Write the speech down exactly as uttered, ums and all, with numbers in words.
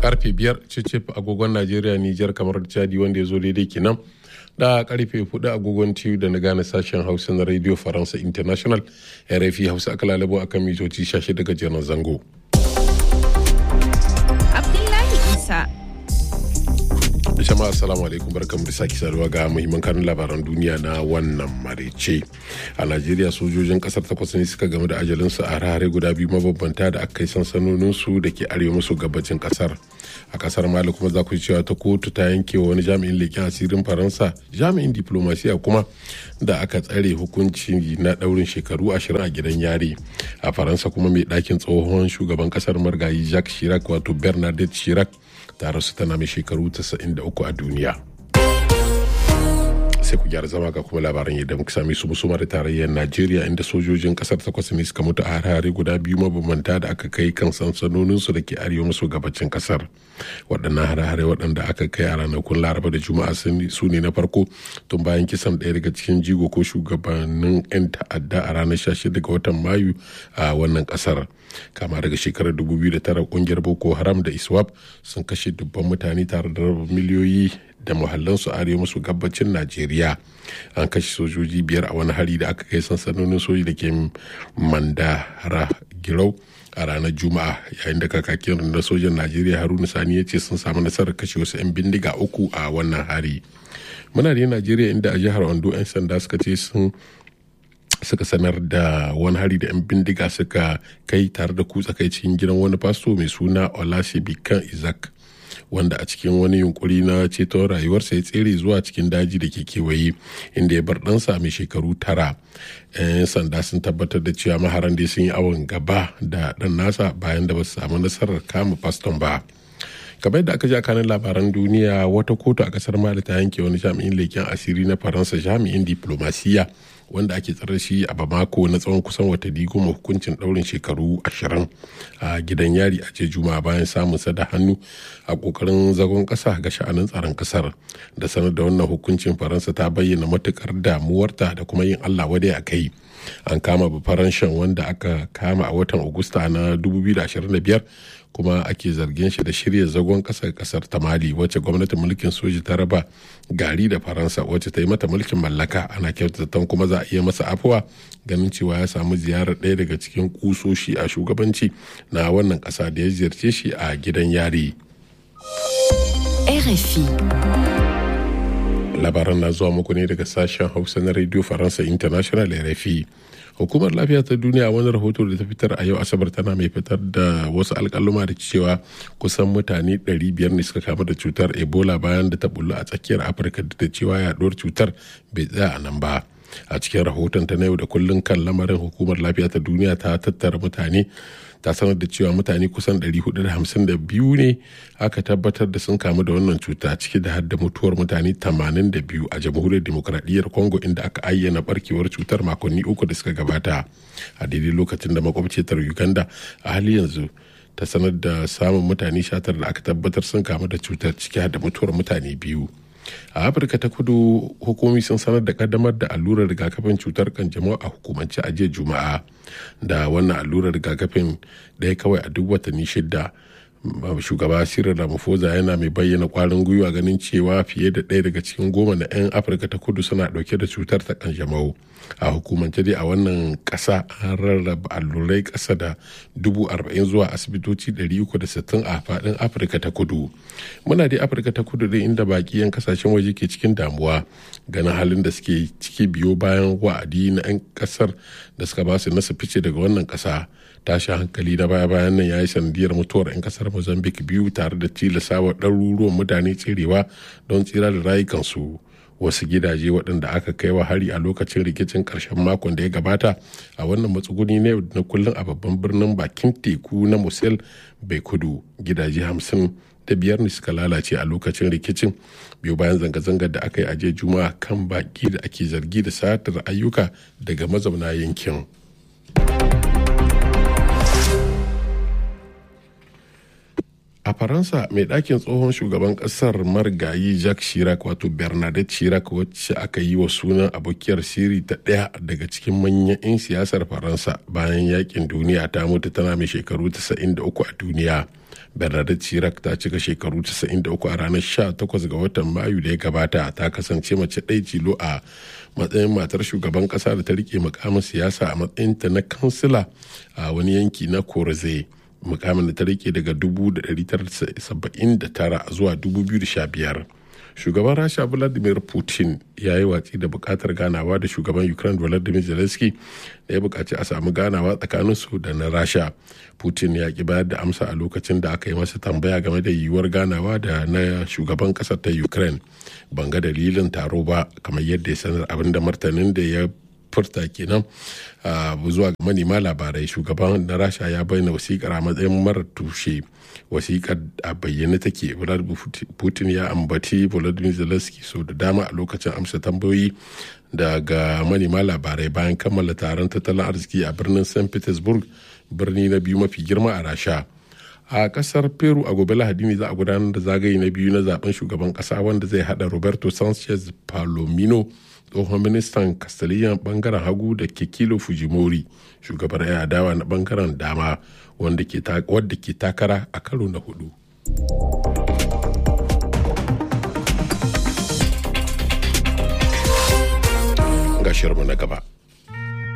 karfe biyar cicif agogon Najeriya, Nijar, kamar da Chadi wanda ya zo daidai kenan da karfe hudu agogon T U da na gane sashen Hausa na Radio Faransa International R F I Hausa aka lalabo akan mitoci shashi daga jerin zango. Abdullahi Isa. Jama'a assalamu alaikum, barkamu da sake saduwa ga muhimman kanun labaran duniya na wannan marece. A Najeriya sojojin kasar takwas ne suka game da ajalinsu a hare guda biyu mabambanta da aka kai sansanoninsu da ke arewa maso gabacin kasar. A kasar Mali kuma za ku cewa ta kotu ta yanke wa wani jami'in leƙen asirin Faransa jami'in diplomasiya kuma da aka tsare hukunci na daurin shekaru ashirin a gidan yari. A Faransa kuma mai ɗakin tsohon shugaban kasar margayi Jacques Chirac wato Bernadette Chirac ta rasu tana mai shekaru tasa'in da uku a duniya. Sai ku gyara zama ga kuma labaran yadda muka sami su musuma da tarayyar Najeriya, inda sojojin kasar takwas ne suka mutu a harare guda biyu mabambanta da aka kai kan sansanoninsu da ke arewa maso gabacin kasar. Waɗannan harare waɗanda aka kai a ranakun Laraba da Juma'a su ne na farko tun bayan kisan ɗaya daga cikin jigo ko shugabannin 'yan ta'adda a ranar sha shida ga watan Mayu a wannan kasar. Kama daga shekarar dubu biyu da tara kungiyar Boko Haram da ISWAP sun kashe dubban mutane tare da raba miliyoyi da muhallansu arewa maso gabacin Najeriya. An kashe sojoji biyar a wani hari da aka kai sansanonin soji da ke Mandara Girau a ranar Juma'a, yayin da kakakin rundunar sojan Najeriya Haruna Sani ya ce sun samu nasarar kashe wasu 'yan bindiga uku a wannan hari. Muna da Najeriya inda a jihar Ondo 'yan sanda suka ce sun suka sanar da wani hari da 'yan bindiga suka kai tare da kutsa kai cikin gidan wani fasto mai suna Olasebikan Isaac, wanda a cikin wani yunkuri na ceton rayuwarsa ya tsere zuwa cikin daji da ke kewaye inda ya bar ɗansa mai shekaru tara. 'Yan sanda sun tabbatar da cewa maharan da sun yi awon gaba da ɗan nasa bayan da ba su samu nasarar kama faston ba. Kamar yadda aka ji a kanin labaran duniya, wata kotu a kasar Mali ta yanke wani jami'in leken asiri na Faransa jami'in diplomasiya wanda ake tsare shi a Bamako na tsawon kusan watanni goma hukuncin daurin shekaru ashirin a gidan yari a ce Juma'a bayan samun sa da hannu a kokarin zagon kasa ga sha'anin tsaron kasar. Da sanar da wannan hukuncin, Faransa ta bayyana matukar damuwarta da kuma yin Allah wadai a kai. An kama Bafaranshan wanda aka kama a watan Agusta na dubu biyu da ashirin da biyar kuma ake zargin shi da shirya zagon kasar kasar ta Mali wacce gwamnatin mulkin soji ta raba gari da Faransa wacce ta yi mata mulkin mallaka. Ana kyautata kuma za a iya masa afuwa ganin cewa ya samu ziyarar ɗaya daga cikin kusoshi a shugabanci na wannan ƙasa da ya ziyarce shi a gidan yari. R F I Labaran na zuwa muku ne daga sashen Hausa na Radio Faransa International R F I. Hukumar lafiya ta duniya wani rahoto da ta fitar a yau Asabar tana mai fitar da wasu alkaluma da cewa kusan mutane ɗari biyar ne suka kamu da cutar Ebola bayan da ta bullu a tsakiyar Afirka, da cewa yaduwar cutar bai tsaya a nan ba. A cikin rahoton ta na yau da kullun kan lamarin, hukumar lafiya ta duniya ta tattara mutane ta sanar da cewa mutane kusan ɗari hudu da hamsin da biyu ne aka tabbatar da sun kamu da wannan cuta, ciki da har da mutuwar mutane tamanin da biyu a jamhuriyar demokradiyyar Congo inda aka ayyana barkewar cutar makonni uku da suka gabata, a daidai lokacin da makwabciyar Uganda a hali yanzu ta sanar da samun mutane shatar da aka tabbatar sun kamu da cutar, ciki har da mutuwar mutane biyu. A Afirka ta kudu, hukumomi sun sanar da kaddamar da allurar rigakafin cutar kanjamau a hukumance a jiya Juma'a. Da wannan allurar rigakafin ɗaya kawai a duk watanni shida, shugaba Cyril Ramaphosa yana mai bayyana kwarin gwiwa ganin cewa fiye da ɗaya daga cikin goma na 'yan Afirka ta kudu suna ɗauke da cutar ta kanjamau. A hukumance dai a wannan ƙasa an rarraba allurai ƙasa da dubu arba'in zuwa asibitoci ɗari uku da sittin a faɗin Afirka ta kudu. Muna dai Afirka ta kudu dai inda baƙi 'yan kasashen waje ke cikin damuwa ganin halin da suke ciki biyo bayan wa'adi na 'yan ƙasar da suka ba su nasa fice daga wannan ƙasa. Tashi hankali na baya-bayan nan ya yi sanadiyar mutuwar 'yan kasar Mozambique biyu tare da tilasawa ɗaruruwan mutane tserewa don tsira da rayukansu. Wasu gidaje waɗanda aka kai wa hari a lokacin rikicin ƙarshen makon da ya gabata a wannan matsuguni na yau na kullum a babban birnin bakin teku na Mosul bai kudu. Gidaje hamsin da biyar ne suka lalace a lokacin rikicin biyu bayan zanga-zangar da aka yi a jiya Juma'a kan baki da ake zargi da satar ayyuka daga mazauna yankin. A Faransa, mai ɗakin tsohon shugaban ƙasar marigayi Jacques Chirac wato Bernadette Chirac, wacce aka yi wa sunan abokiyar sirri ta ɗaya daga cikin manyan 'yan siyasar Faransa bayan yakin duniya, ta mutu tana mai shekaru tasa'in da uku a duniya. Bernadette Chirac ta cika shekaru casa'in da uku a ranar sha takwas ga watan Mayu da ya gabata. Ta kasance mace ɗaya tilo a matsayin matar shugaban ƙasa da ta rike mukamin siyasa a matsayinta na kansila a wani yanki na Korze. Mukamin da ta rike daga dubu da ɗari tara saba'in da tara zuwa dubu biyu da sha biyar. Shugaban Rasha Vladimir Putin ya yi watsi da bukatar ganawa da shugaban Ukraine Volodymyr Zelensky da ya bukaci a samu ganawa tsakaninsu da na Rasha. Putin ya ki bayar da amsa a lokacin da aka yi masa tambaya game da yiwuwar ganawa da na shugaban kasar ta Ukraine. Ban ga dalilin taro ba, kamar yadda ya sanar, abinda martanin da ya furta kenan zuwa ga manema labarai. Shugaban na Rasha ya bayyana wasikar a matsayin marar tushe. Wasikar a bayyane take. Vladimir Putin ya ambaci Volodymyr Zelensky so da dama a lokacin amsa tambayoyi daga manema labarai bayan kammala taron tattalin arziki a birnin Saint Petersburg, birni na biyu mafi girma a Rasha. A kasar Peru a gobe Lahadi ne za a gudanar da zagaye na biyu na zaben shugaban kasa wanda zai hada Roberto Sanchez Palomino, tsohon ministan Castellan bangaren hagu, da Kekilo Fujimori, shugabar 'yan adawa na bangaren dama wadda ke takara a karo na hudu. Ga shirmu na gaba.